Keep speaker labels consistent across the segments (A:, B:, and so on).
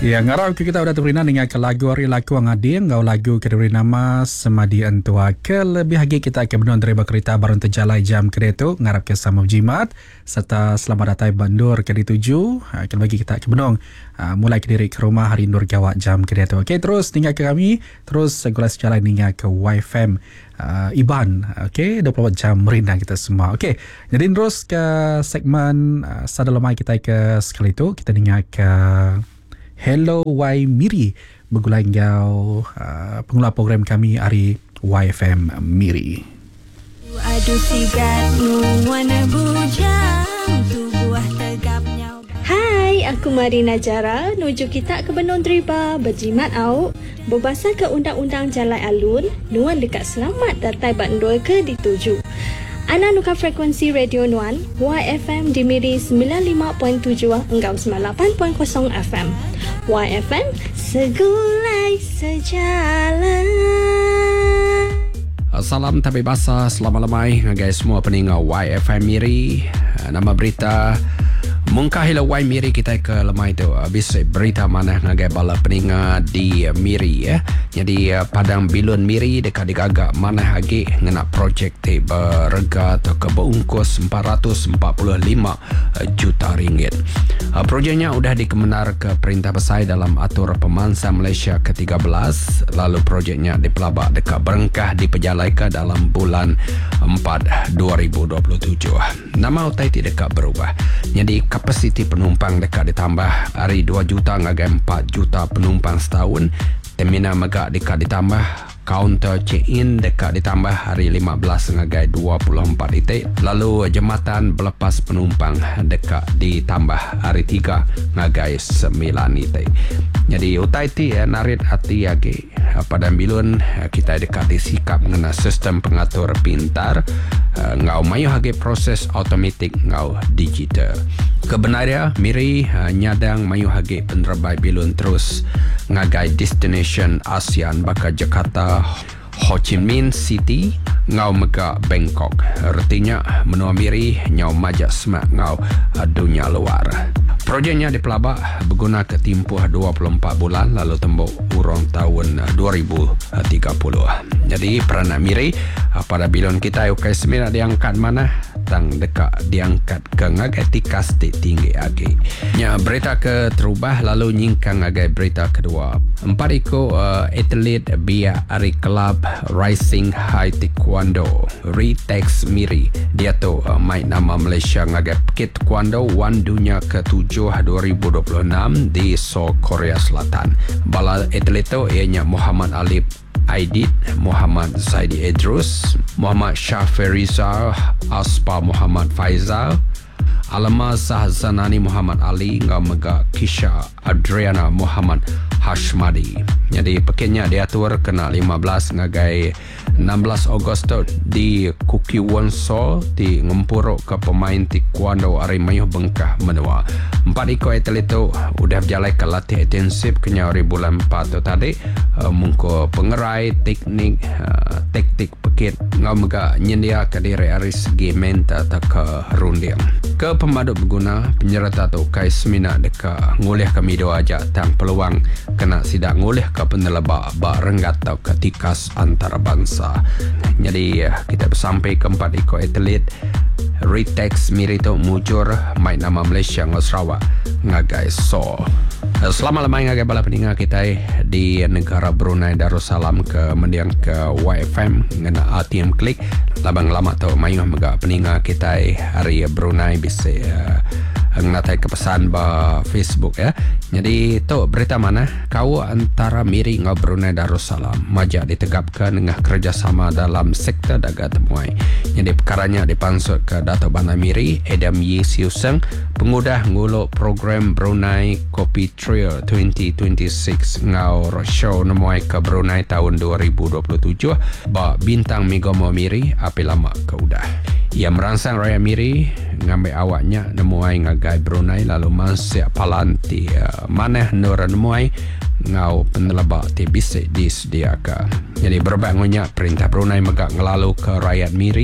A: Ya, ngarau kita udah terina dengan ke lagu hari lagu ang ading ngau lagu ke diberi nama Semadi Antua. Kelebih lagi kita ke benon dari kereta baru terjalai jam kereta ngarap ke sama jimat serta selamat datang bandur ke dituju. Kelebih kita ke benong mulai ke diri ke rumah hari Nur Gawak jam kereta. Okey, terus tinggal ke kami, terus gulas jalan tinggal ke YFM Iban. Okey, 24 jam merindang kita semua. Okey, jadi terus ke segmen sadalamai kita ke sekali itu kita tinggal ke Hello Y Miri bergulai engkau pengulas program kami hari YFM Miri.
B: Aduh sigatmu warna bujang tu buah tegapnya. Hai, aku Marina Jara. Nuju kita ke Benon Driba berjimat au. Berbasar ke Undang-Undang Jalan Alun, nuan dekat selamat datai bandul ke dituju. Ana nuka frekuensi Radio Nuan YFM di Miri 95.7 engkau 98.0 FM. YFM segulai sejalan.
C: Salam tapi basa selama-lamai guys semua peningat YFM Miri. Nama berita Mungkahila Y Miri kita ke lemai tu habis berita mana ngagai bala peningat di Miri ya. Jadi Padang Bilun Miri dekat digagak mana lagi ngena projek te berega atau ke berungkus 445 juta ringgit. Projeknya sudah dikemenar ke Perintah Besar dalam Atur Pemansa Malaysia ke-13, lalu projeknya dipelabak dekat berengkah diperjalaikan dalam bulan 4 2027. Nama utai tidak dekat berubah. Jadi kapasiti penumpang dekat ditambah hari 2 juta ngagai 4 juta penumpang setahun. Terminal megak dekat ditambah, kaunter check-in dekat ditambah hari 15 ngagai 24 itik. Lalu jembatan berlepas penumpang dekat ditambah hari 3 ngagai 9 itik. Jadi utai ti narit hati lagi pada Bilun kita dekat disikap mengenai sistem pengatur pintar ngau mayu hagi proses automatik ngau digital. Kebenarannya Miri nyadang mayu hagi penerbai Bilun terus ngagai destination ASEAN baka Jakarta, Ho Chi Minh City ngau mega Bangkok. Artinya menua Miri nyau majak semak ngau dunia luar. Projeknya dipelabak berguna ke tempoh 24 bulan lalu tembok urang tahun 2030. Jadi peranak Miri pada Bilun kita ukai semina diangkat mana tang dekat diangkat ke ngagai tikas tinggi lagi. Ya, berita ke terubah lalu nyingkang ngagai berita kedua. 4 atlet Bia Ari Club Rising High Taekwondo Ritex Miri dia tu main nama Malaysia ngagai Pekit Taekwondo Wan Dunia ke-7 2026 di Seoul, Korea Selatan. Bala atlet tu ianya Muhammad Ali Aidit, Muhammad Zaidi Idrus, Muhammad Syafir Rizal, Aspa Muhammad Faizal, Alama Sahzanani Muhammad Ali, Ngamega Kisha Adriana Muhammad Hashmadi. Jadi pekinnya diatur kena 15 ngagai 16 Ogos di Kuki Wonso di ngempuruk ke pemain taekwondo Ari Mayuh Bengkah menua. 4 atlet itu udah berjalan ke latih intensif kenya hari bulan 4 tu tadi. Mungko pengerai teknik taktik pekit ngamega nyendia ke diri dari segi mental tak ke rundiang. Ke pemadu berguna penyerta tu kai semina deka ngulih kami doa aja tang peluang kena sidak ngulih ke penelabak bak renggat atau ketikas antara bangsa. Jadi kita bersampai ke 4 atlet Ritex Miri tu mujur main nama Malaysia ngau Sarawak ngagai so. Selama-lamanya ngagai bala peningat kita di negara Brunei Darussalam ke mendiang ke YFM ngena ATM klik labang lama tu mayu mega peningat kita hari Brunei bisa ngatai ke pesan ba Facebook ya. Jadi tu berita mana kau antara Miri ngau Brunei Darussalam majak ditegapkan dengan kerjasama dalam sektor dagang temuai. Jadi perkaranya dipansut ke Datuk Bandar Miri Adam Yi Siu Seng pengudah nguluk program Brunei Kopi Trail 2026 ngau roadshow nemuai ke Brunei tahun 2027 ba bintang Migomo Miri api lama ke udah. Ia merangsang Raya Miri ngambil awaknya nemuai ngagai Brunei lalu masih palanti maneh nur nemuai ngau penelabak ti bisik disediakan. Jadi berbangunnya perintah Brunei megak ngelalu ke rakyat Miri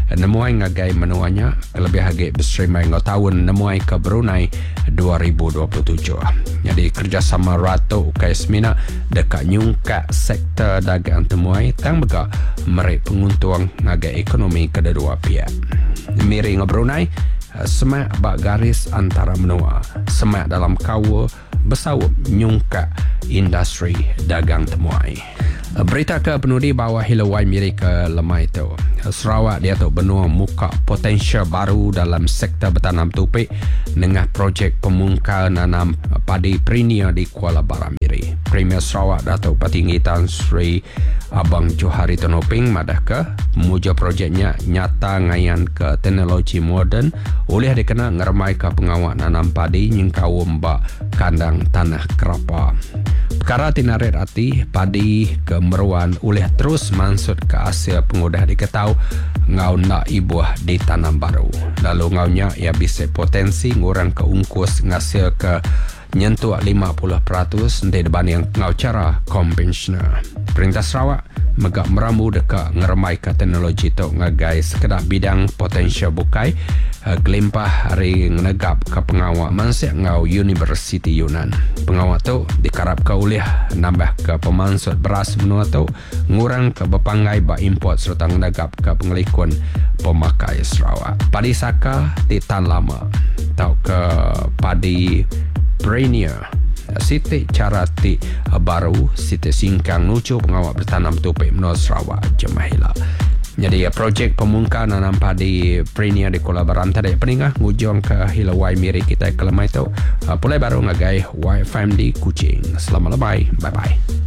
C: nemuai ngagai menuanya lebih hagi berstreamai ngau tahun nemuai ke Brunei 2027. Jadi kerjasama Ratu Ukais Mina dekat nyungkak sektor dagang temuai tang bega merik penguntung ngagai ekonomi kedua pihak. Miri ngau Brunei semak bak garis antara menua, semak dalam kawa bersawup nyungkak industri dagang temuai. Berita ke penudi bahawa Hilawai Miri ke lemai itu. Sarawak dia tu benua muka potensial baru dalam sektor bertanam tupik dengan projek pemungkal nanam padi Prinia di Kuala Baram Miri. Premier Sarawak Datuk Petinggi Tan Sri Abang Johari Tonoping madah ke memuja projeknya nyata ngayan ke teknologi moden oleh dikena ngermai ke pengawak nanam padi nyengkau mbak kandang tanah kerapa. Perkara tinarit hati padi kemeruan oleh terus mansut ke hasil pengudah diketahu ngau nak ibuah di tanam baru. Lalu ngaunya ia bisa potensi ngurang ke ungkus ngasil ke nyentuh 50% di depan yang ngau cara konvensional. Perintah Sarawak megak meramu dekat ngeremai ke teknologi tu ngagai sekedar bidang potensial bukai gelimpah hari ngenegap ke pengawak mansik ngau University Yunan. Pengawak tu dikarap ke oleh nambah ke pemansut beras menua tu ngurang ke berpanggai bak import serta ngenegap ke pengelikun pemakai Sarawak. Padi saka di tan lama tau ke padi Prinia Siti cara ti baru Siti singkang nucu pengawak bertanam tupik menua Sarawak Jemahila. Jadi projek pemungkal nanam padi Prinia di Kuala Baram tadi peningah ngujung ke Hilawai Miri kita ke lemai tu. Pulai baru ngagai YFM di Kuching. Selamat lemai. Bye-bye.